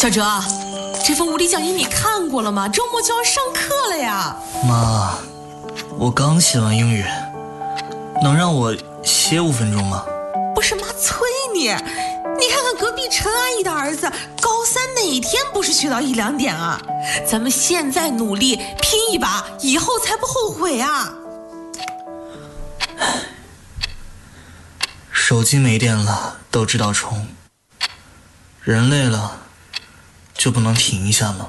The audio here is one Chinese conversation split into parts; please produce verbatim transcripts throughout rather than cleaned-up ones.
小哲，这份物理讲义你看过了吗？周末就要上课了呀。 妈，我刚写完英语，能让我歇五分钟吗？ 不是妈催你，你看看隔壁陈阿姨的儿子，高三哪天不是学到一两点啊？咱们现在努力拼一把，以后才不后悔啊。 手机没电了都知道充，人累了就不能停一下吗？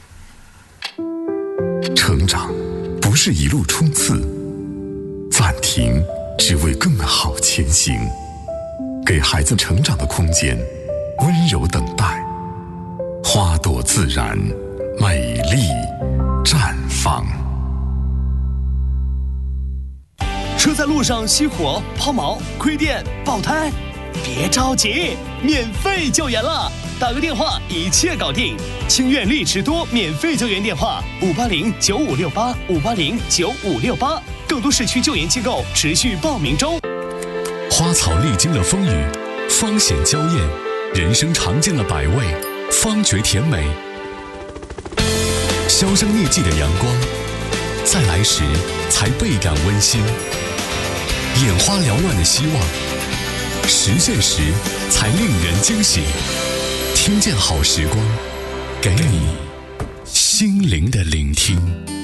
成长不是一路冲刺，暂停只为更好前行。给孩子成长的空间，温柔等待，花朵自然，美丽绽放。 车在路上熄火、抛锚、亏电、爆胎，别着急，免费救援了！打个电话，一切搞定。清苑丽驰多免费救援电话：五八零九五六八五八零九五六八。更多市区救援机构持续报名中。 花草历经了风雨，芳显娇艳；人生尝尽了百味，方觉甜美。销声匿迹的阳光，再来时才倍感温馨。眼花缭乱的希望，实现时才令人惊喜。听见好时光，给你心灵的聆听。